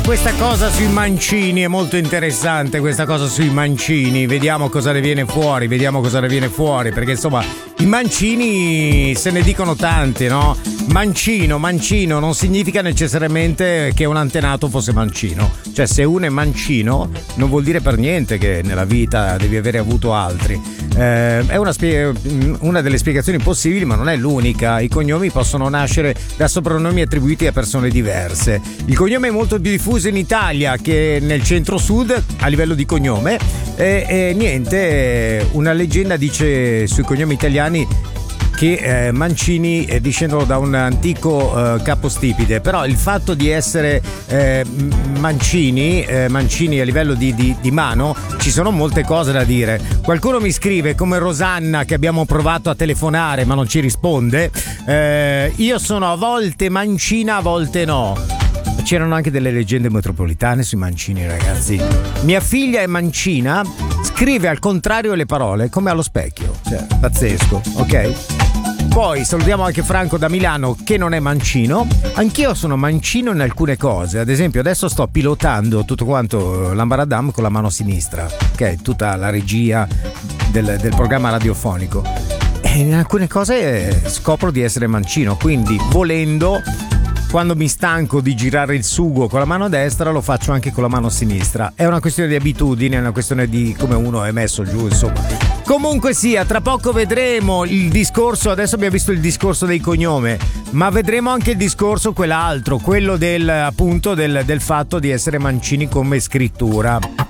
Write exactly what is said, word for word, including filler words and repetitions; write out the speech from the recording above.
questa cosa sui mancini è molto interessante, questa cosa sui mancini. Vediamo cosa ne viene fuori, vediamo cosa ne viene fuori, perché insomma i mancini se ne dicono tante, no? Mancino, mancino non significa necessariamente che un antenato fosse mancino. Cioè, se uno è mancino non vuol dire per niente che nella vita devi avere avuto altri. Eh, è una, spie- una delle spiegazioni possibili, ma non è l'unica. I cognomi possono nascere da soprannomi attribuiti a persone diverse. Il cognome è molto più diffuso in Italia che nel centro-sud a livello di cognome. E, e niente, una leggenda dice sui cognomi italiani che eh, Mancini eh, discendono da un antico eh, capostipite, però il fatto di essere eh, Mancini, eh, Mancini a livello di, di, di mano, ci sono molte cose da dire. Qualcuno mi scrive, come Rosanna, che abbiamo provato a telefonare ma non ci risponde, eh, io sono a volte mancina, a volte no. C'erano anche delle leggende metropolitane sui mancini, ragazzi. Mia figlia è mancina, scrive al contrario le parole, come allo specchio. Cioè, pazzesco, ok? Poi salutiamo anche Franco da Milano, che non è mancino. Anch'io sono mancino in alcune cose. Ad esempio adesso sto pilotando tutto quanto l'Ambaradam con la mano sinistra, ok? Tutta la regia del, del programma radiofonico. E in alcune cose scopro di essere mancino, quindi volendo, quando mi stanco di girare il sugo con la mano destra, lo faccio anche con la mano sinistra. È una questione di abitudine, è una questione di come uno è messo giù, insomma. Comunque sia, tra poco vedremo il discorso, adesso abbiamo visto il discorso dei cognome, ma vedremo anche il discorso quell'altro, quello del appunto del, del fatto di essere mancini come scrittura.